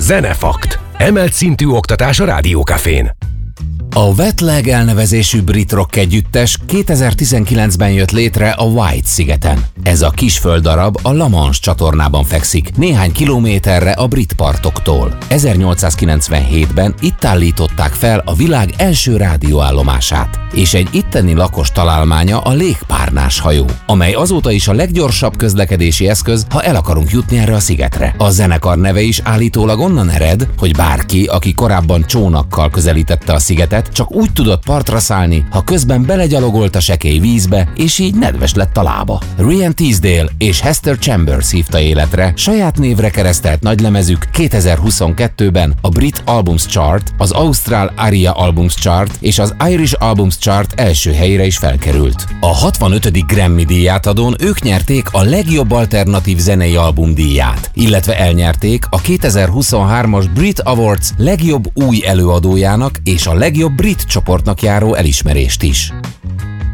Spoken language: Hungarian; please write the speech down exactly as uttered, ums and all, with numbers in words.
Zenefakt. Emelt szintű oktatás a Rádiókafén. A Wet Leg elnevezésű brit rock együttes kétezer-tizenkilencben jött létre a White szigeten. Ez a kis földdarab a La Manche csatornában fekszik, néhány kilométerre a brit partoktól. ezernyolcszázkilencvenhétben itt állították fel a világ első rádióállomását, és egy itteni lakos találmánya a légpárnás hajó, amely azóta is a leggyorsabb közlekedési eszköz, ha el akarunk jutni erre a szigetre. A zenekar neve is állítólag onnan ered, hogy bárki, aki korábban csónakkal közelítette a szigetet, csak úgy tudott partra szállni, ha közben belegyalogolt a sekély vízbe, és így nedves lett a lába. Ryan Teasdale és Hester Chambers hívta életre saját névre keresztelt nagylemezük kétezer-huszonkettőben a Brit Albums Chart, az Ausztrál Aria Albums Chart és az Irish Albums Chart első helyére is felkerült. A hatvanötödik Grammy díjátadón ők nyerték a legjobb alternatív zenei album díját, illetve elnyerték a kétezer-huszonhármas Brit Awards legjobb új előadójának és a legjobb brit csoportnak járó elismerést is.